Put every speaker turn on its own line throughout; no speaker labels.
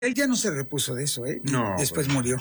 Él ya no se repuso de eso, ¿eh?
No.
Después murió.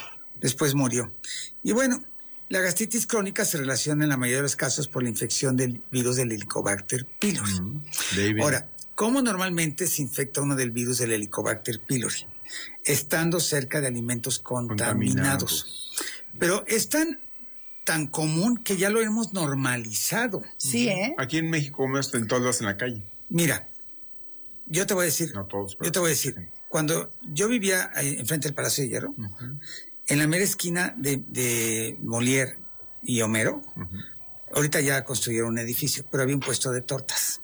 Y bueno, la gastritis crónica se relaciona en la mayoría de los casos por la infección del virus del Helicobacter pylori. Ahora, ¿cómo normalmente se infecta uno del virus del Helicobacter pylori? Estando cerca de alimentos contaminados. Pero es tan común que ya lo hemos normalizado.
Sí, ¿eh? Aquí en México comemos en todos en la calle.
Mira, yo te voy a decir,
no todos, pero
yo te voy a decir, cuando yo vivía ahí enfrente del Palacio de Hierro, en la mera esquina de Molière y Homero, ahorita ya construyeron un edificio, pero había un puesto de tortas.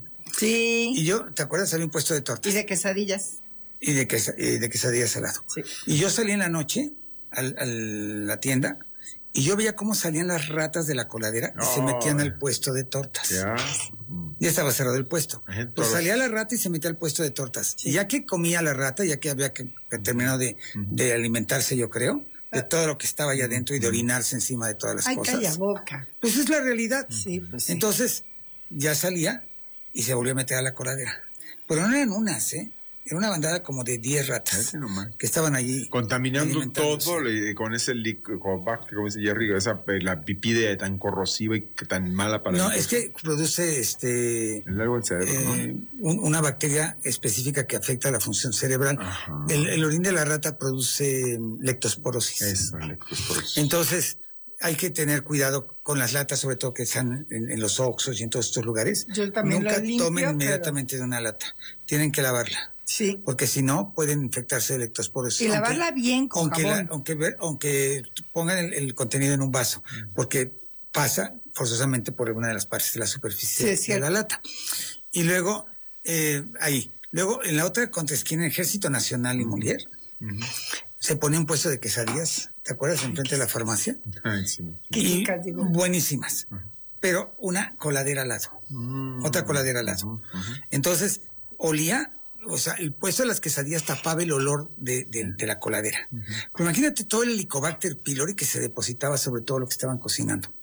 Sí.
Y yo, ¿te acuerdas? Había un puesto de tortas.
Y de quesadillas.
Y de quesadillas al lado. Sí. Y yo salí en la noche a la tienda y yo veía cómo salían las ratas de la coladera y se metían al puesto de tortas. Ya estaba cerrado el puesto. Pues salía la rata y se metía al puesto de tortas. Sí. Y ya que comía la rata, ya que había terminado de alimentarse, yo creo, de todo lo que estaba allá adentro y de orinarse encima de todas las cosas.
Ay, calla boca.
Pues es la realidad.
Sí, pues sí.
Entonces, ya salía y se volvió a meter a la coladera. Pero no eran unas, Era una bandada como de 10 ratas que estaban allí.
Contaminando todo con ese Helicobacter, como dice Jerry, la pipí tan corrosiva y tan mala para
No, es que produce
algo en cerebro,
una bacteria específica que afecta a la función cerebral. El orín de la rata produce leptosporosis.
Eso, leptosporosis.
Entonces, hay que tener cuidado con las latas, sobre todo que están en los Oxxos y en todos estos lugares.
Yo también
nunca
limpio,
tomen inmediatamente de una lata. Tienen que lavarla.
Sí.
Porque si no, pueden infectarse de leptosporosis.
Y lavarla bien con jabón.
Aunque pongan el contenido en un vaso, porque pasa forzosamente por alguna de las partes de la superficie de la lata. Y luego, ahí. Luego, en la otra contraesquina, Ejército Nacional y Molière, se pone un puesto de quesadillas, ¿te acuerdas? Enfrente de la farmacia.
Ay, sí.
Y buenísimas. Pero una coladera al lado. Otra coladera al lado. Entonces, olía. O sea, el puesto de las quesadillas tapaba el olor de la coladera. Pero imagínate todo el Helicobacter pylori que se depositaba sobre todo lo que estaban cocinando.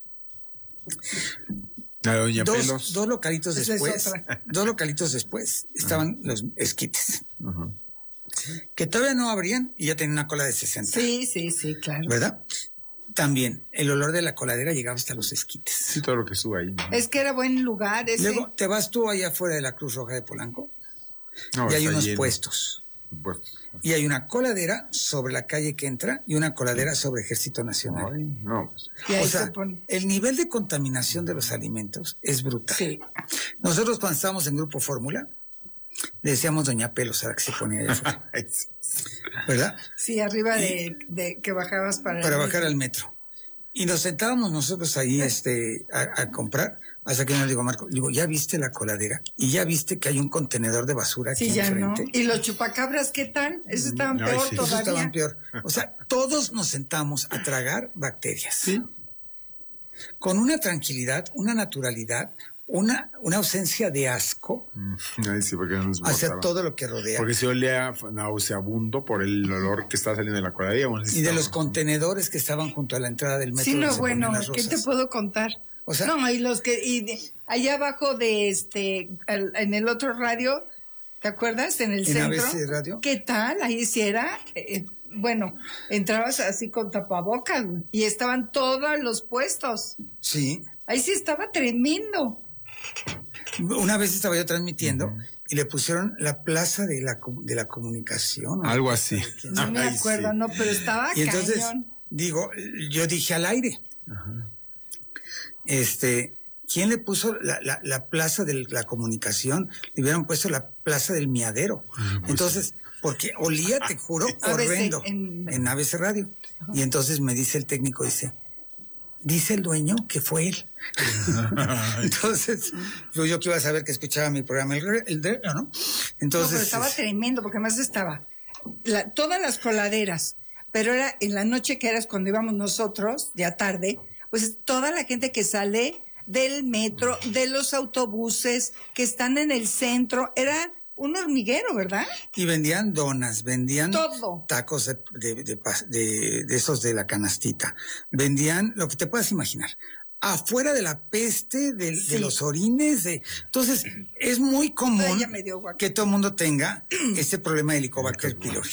Dos localitos después estaban los esquites. Que todavía no abrían y ya tenían una cola de 60.
Sí, claro.
¿Verdad? También el olor de la coladera llegaba hasta los esquites.
Sí, todo lo que sube ahí.
Es que era buen lugar ese.
Luego, te vas tú allá afuera de la Cruz Roja de Polanco. Y hay unos puestos. Y hay una coladera sobre la calle que entra y una coladera sobre Ejército Nacional.
Ay, no.
O sea, el nivel de contaminación de los alimentos es brutal.
Sí.
Nosotros cuando estábamos en Grupo Fórmula, le decíamos Doña Pelos a la que se ponía allá afuera. ¿Verdad?
Sí, arriba de que bajabas para
bajar al metro. Y nos sentábamos nosotros ahí a comprar. Hasta que nos digo, Marco, ¿ya viste la coladera? ¿Y ya viste que hay un contenedor de basura aquí enfrente?
No. ¿Y los chupacabras qué tal? Eso estaban peor todavía.
Eso estaban peor. O sea, todos nos sentamos a tragar bacterias.
Sí.
Con una tranquilidad, una naturalidad, una ausencia de asco
sí, porque no nos
hacia todo lo que rodea.
Porque se olía nauseabundo por el olor que está saliendo de la coladera.
Y de los contenedores que estaban junto a la entrada del metro.
Sí, no, bueno, ¿qué te puedo contar?
O sea,
no, allá abajo en el otro radio, ¿te acuerdas? En el centro.
ABC Radio.
¿Qué tal? Ahí sí era, bueno, entrabas así con tapabocas y estaban todos los puestos.
Sí.
Ahí sí estaba tremendo.
Una vez estaba yo transmitiendo y le pusieron la plaza de la comunicación.
Algo así.
No me acuerdo, no, pero estaba cañón.
Y entonces, yo dije al aire. ¿Quién le puso la plaza de la comunicación? Le hubieran puesto la plaza del miadero. Entonces, porque olía, te juro, horrendo en ABC Radio. Y entonces me dice el técnico, dice el dueño que fue él. Entonces, yo que iba a saber que escuchaba mi programa, el de, ¿no? Entonces,
pero estaba tremendo, porque además estaba todas las coladeras, pero era en la noche que era cuando íbamos nosotros, ya tarde, pues toda la gente que sale del metro, de los autobuses, que están en el centro, era un hormiguero, ¿verdad?
Y vendían donas, vendían
todo.
Tacos de esos de la canastita, vendían lo que te puedas imaginar. afuera de la peste, de los orines. Entonces, es muy común que todo el mundo tenga este problema de Helicobacter pylori.